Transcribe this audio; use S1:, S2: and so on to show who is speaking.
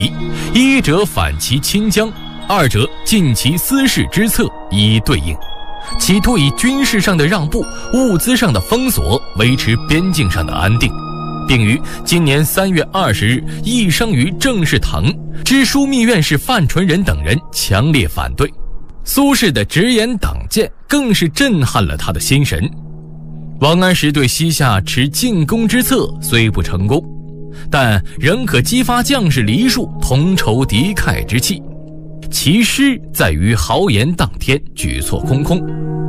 S1: 一者反其亲疆，二者尽其私事之策以对应，企图以军事上的让步、物资上的封锁维持边境上的安定，并于今年3月20日议生于政事堂，知枢密院使范纯仁等人强烈反对。苏轼的直言党谏更是震撼了他的心神。王安石对西夏持进攻之策虽不成功，但仍可激发将士黎庶同仇敌忾之气，其失在于豪言当天，举措空空。